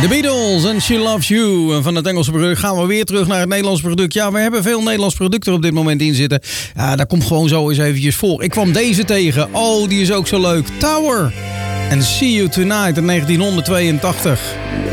The Beatles en She Loves You. En van het Engelse product gaan we weer terug naar het Nederlands product. Ja, we hebben veel Nederlands producten op dit moment in zitten. Ja, daar komt gewoon zo eens eventjes voor. Ik kwam deze tegen. Oh, die is ook zo leuk. Tower. En See You Tonight in 1982.